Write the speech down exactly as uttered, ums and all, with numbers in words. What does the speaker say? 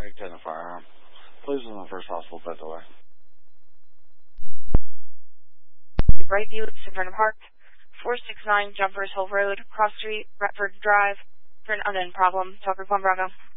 Craig ten, a firearm. Please in the first hospital bed delay. Brightview, Savannah Park, four six nine Jumpers Hill Road, Cross Street, Retford Drive, for an unknown problem. Talker one Bravo.